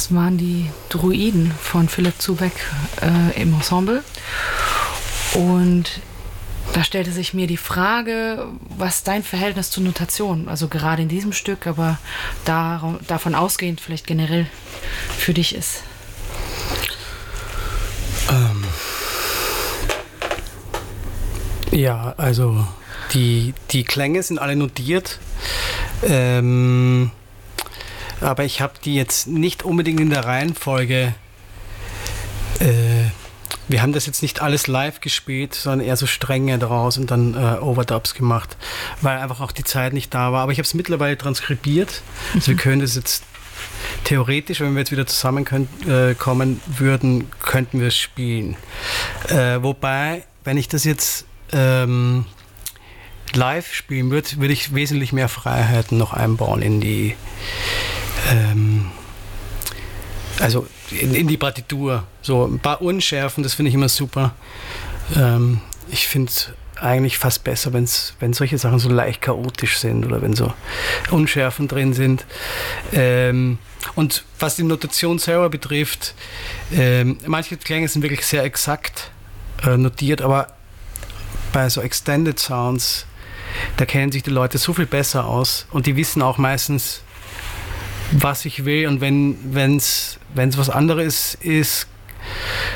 das waren die Druiden von Philipp Zubeck im Ensemble. Und da stellte sich mir die Frage, was dein Verhältnis zur Notation, also gerade in diesem Stück, aber davon ausgehend vielleicht generell für dich ist. Ja, also die Klänge sind alle notiert, aber ich habe die jetzt nicht unbedingt in der Reihenfolge. Wir haben das jetzt nicht alles live gespielt, sondern eher so Stränge draus und dann Overdubs gemacht, weil einfach auch die Zeit nicht da war. Aber ich habe es mittlerweile transkribiert. Also wir können das jetzt theoretisch, wenn wir jetzt wieder zusammenkommen würden, könnten wir es spielen. Wobei, wenn ich das jetzt live spielen würde ich wesentlich mehr Freiheiten noch einbauen in die also in die Partitur. So ein paar Unschärfen, das finde ich immer super. Ich finde es eigentlich fast besser, wenn solche Sachen so leicht chaotisch sind oder wenn so Unschärfen drin sind. Und was die Notation selber betrifft, manche Klänge sind wirklich sehr exakt notiert, aber bei so Extended Sounds, da kennen sich die Leute so viel besser aus und die wissen auch meistens, was ich will, und wenn es was anderes ist,